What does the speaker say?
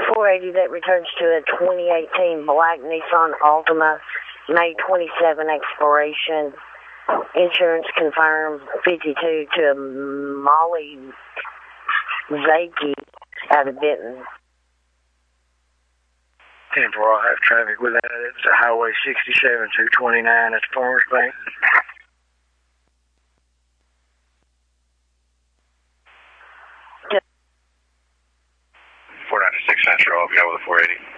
480 that returns to a 2018 black Nissan Altima, May 27 expiration. Insurance confirmed 52 to Molly Zaki out of Benton. 10-4, I'll have traffic with that. It's Highway 67, 229. That's Farmers Bank. 496 Central, I'll be out with a 480.